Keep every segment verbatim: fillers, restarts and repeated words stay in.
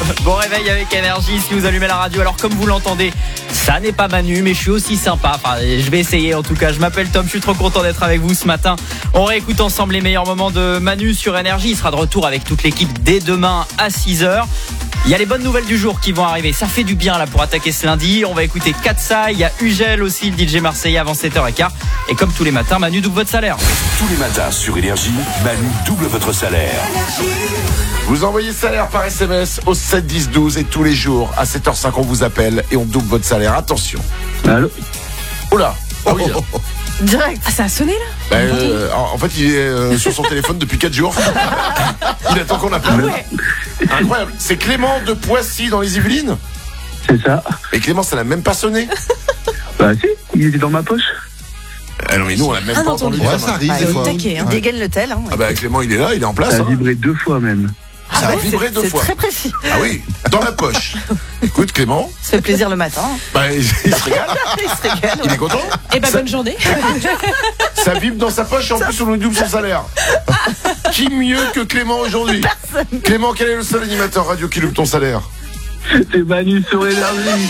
Bon réveil avec énergie si vous allumez la radio. Alors comme vous l'entendez, ça n'est pas Manu, mais je suis aussi sympa. Enfin, je vais essayer en tout cas. Je m'appelle Tom, je suis trop content d'être avec vous ce matin. On réécoute ensemble les meilleurs moments de Manu sur énergie. Il sera de retour avec toute l'équipe dès demain à six heures. Il y a les bonnes nouvelles du jour qui vont arriver. Ça fait du bien là pour attaquer ce lundi. On va écouter Katsai, il y a Ugel aussi, le D J marseillais avant sept heures quinze. Et comme tous les matins, Manu double votre salaire. Tous les matins sur Énergie, Manu double votre salaire. Vous envoyez salaire par S M S au sept dix douze et tous les jours à sept heures cinq on vous appelle et on double votre salaire. Attention. Allô. Oula. Oh oui. Direct. Ah, ça a sonné là Bah, euh, en fait, il est euh, sur son téléphone depuis quatre jours. Il attend qu'on appelle. Ah ouais. Incroyable. C'est Clément de Poissy dans les Yvelines. C'est ça. Et Clément, ça n'a même pas sonné. Bah si, il était dans ma poche. Ah non, mais nous, on l'a même Ah, pas non, entendu. entendu. dire Ouais, ça arrive Ah, des il fois. taquet, hein. Il dégaine le tel. Hein. Ah bah Clément, il est là, il est en place. Ça a Hein. vibré deux fois même. Ça a ouais, vibré c'est- deux fois. C'est très précis. Ah oui, dans la poche. Écoute Clément, Ça fait plaisir le matin. bah, il, il se régale. Il se régale. Il est content. Eh ben, Ça- bonne journée. Ça vibre dans sa poche et en plus on lui double son salaire. Qui mieux que Clément aujourd'hui? Clément, quel est le seul animateur radio qui double ton salaire? C'est Manu sur énergie.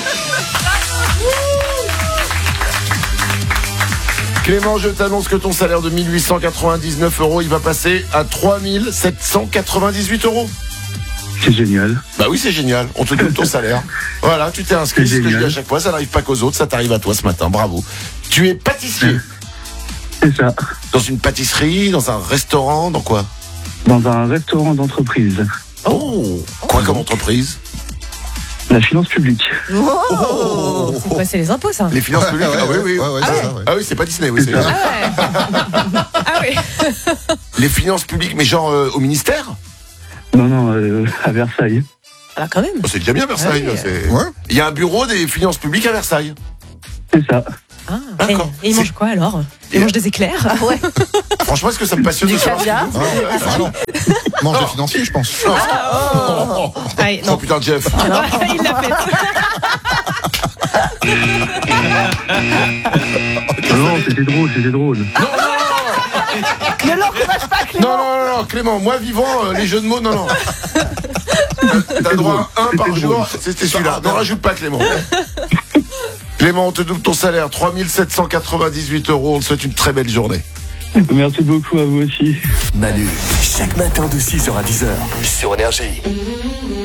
Clément, je t'annonce que ton salaire de mille huit cent quatre-vingt-dix-neuf euros, il va passer à trois mille sept cent quatre-vingt-dix-huit euros. C'est génial. Bah oui, c'est génial. On te double ton salaire. Voilà, tu t'es inscrit. C'est C'est ce que je dis génial. à chaque fois. Ça n'arrive pas qu'aux autres. Ça t'arrive à toi ce matin. Bravo. Tu es pâtissier. C'est ça. Dans une pâtisserie, dans un restaurant, dans quoi? Dans un restaurant d'entreprise. Oh, quoi comme entreprise? La finance publique. Oh. Ouais, c'est les impôts, ça. Les finances publiques. Ouais, Ah oui, ouais, oui. ouais, ouais, c'est ça, ouais. Ah oui, c'est pas Disney. Oui, c'est C'est ça. Ah ouais. Ah oui. les finances publiques, mais genre euh, au ministère. Non, non, euh, à Versailles. Ah, quand même. Oh, c'est déjà bien Versailles. Ah oui. là, c'est- Ouais. Il y a un bureau des finances publiques à Versailles. C'est ça. Ah. D'accord. Et, et ils C'est- mangent quoi alors Et- Ils mangent des éclairs. Ah ouais. Franchement, est-ce que ça me passionne Du de savoir ce caviar. qu'ils font? Ah, ah non. Mange des financiers, je pense. Non. Oh. Ah, oui, Oh non. putain, Jeff. Il l'a fait. Non, c'était drôle, c'était drôle. Ne l'encourage pas, Clément. Non, non, non, non, Clément, moi vivant, euh, les jeux de mots, non, non. Euh, T'as droit à un par C'était jour, drôle. c'était celui-là. Ne rajoute pas, Clément. Clément, on te double ton salaire, trois mille sept cent quatre-vingt-dix-huit euros. On te souhaite une très belle journée. Merci beaucoup à vous aussi. Manu, chaque matin de six heures à dix heures sur Énergie.